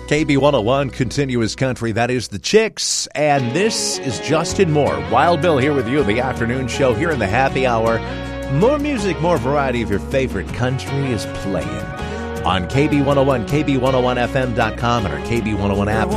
KB101 Continuous Country, that is the Chicks, and this is Justin Moore. Wild Bill here with you, the afternoon show here in the happy hour. More music, more variety of your favorite country is playing on KB101, KB101FM.com, and our KB101 app.